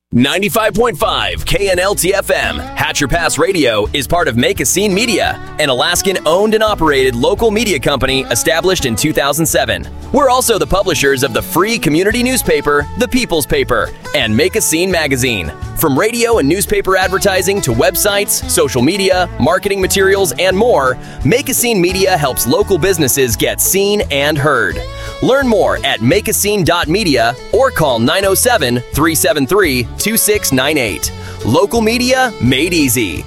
95.5 KNLT-FM. Hatcher Pass Radio is part of Make a Scene Media, an Alaskan-owned and operated local media company established in 2007. We're also the publishers of the free community newspaper, The People's Paper, and Make a Scene magazine. From radio and newspaper advertising to websites, social media, marketing materials, and more, Make a Scene Media helps local businesses get seen and heard. Learn more at makeascene.media or call 907-373-2698. Local media made easy.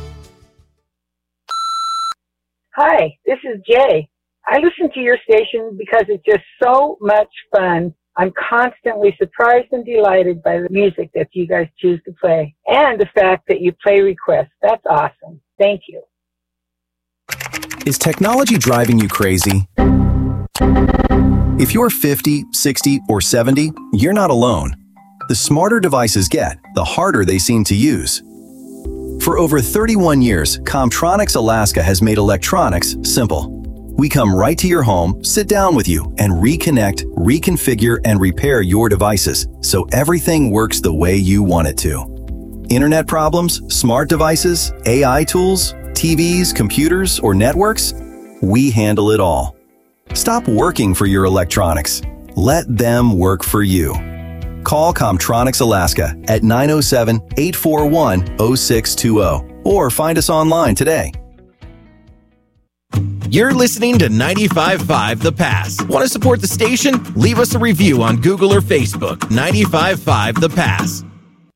Hi, this is Jay. I listen to your station because it's just so much fun. I'm constantly surprised and delighted by the music that you guys choose to play and the fact that you play requests. That's awesome. Thank you. Is technology driving you crazy? If you're 50, 60, or 70, you're not alone. The smarter devices get, the harder they seem to use. For over 31 years, Comtronics Alaska has made electronics simple. We come right to your home, sit down with you, and reconnect, reconfigure, and repair your devices so everything works the way you want it to. Internet problems, smart devices, AI tools, TVs, computers, or networks? We handle it all. Stop working for your electronics. Let them work for you. Call Comtronics Alaska at 907-841-0620 or find us online today. You're listening to 95.5 The Pass. Want to support the station? Leave us a review on Google or Facebook. 95.5 The Pass.